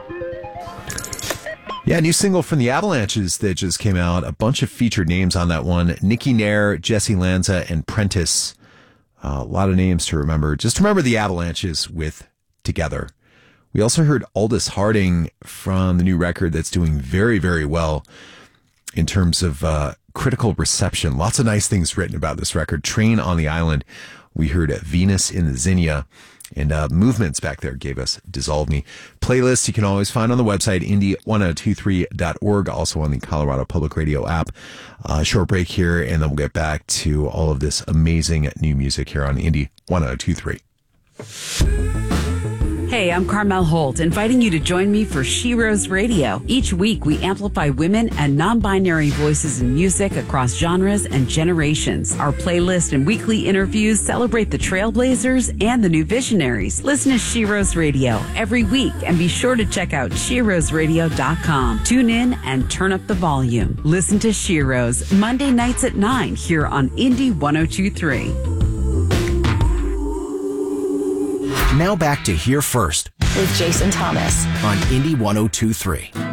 Yeah, new single from the Avalanches that just came out. A bunch of featured names on that one. Nikki Nair, Jesse Lanza, and Prentice. A lot of names to remember. Just remember the Avalanches with Together. We also heard Aldous Harding from the new record that's doing very, very well in terms of critical reception. Lots of nice things written about this record. Train on the Island. We heard Venus in the Zinnia. And Movements back there gave us Dissolve Me. Playlists you can always find on the website, indie1023.org, also on the Colorado Public Radio app. Short break here, and then we'll get back to all of this amazing new music here on Indie 1023. Hey, I'm Carmel Holt, inviting you to join me for She Rose Radio. Each week, we amplify women and non-binary voices in music across genres and generations. Our playlist and weekly interviews celebrate the trailblazers and the new visionaries. Listen to She Rose Radio every week, and be sure to check out SheRoseRadio.com. Tune in and turn up the volume. Listen to She Rose Monday nights at 9 here on Indie 1023. Now back to Hear First with Jason Thomas on Indie 1023.